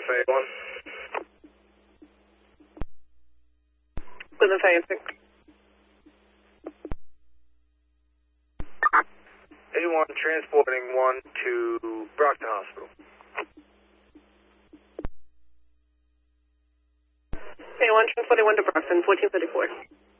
Cleveland Fayette 1. Cleveland Fayette 6. A1 transporting 1 to Brockton Hospital. A1 transporting 1 to Brockton, 1434.